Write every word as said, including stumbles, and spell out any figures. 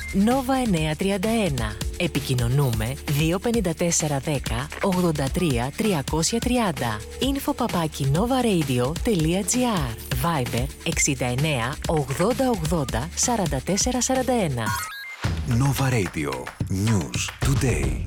Νόβα εννιακόσια τριάντα ένα. Επικοινωνούμε δύο πέντε τέσσερα ένα μηδέν ογδόντα τρία τριακόσια τριάντα. Info παπάκι novaradio.gr. Viber εξήντα εννέα ογδόντα ογδόντα σαράντα τέσσερα σαράντα ένα. Nova Radio. News Today.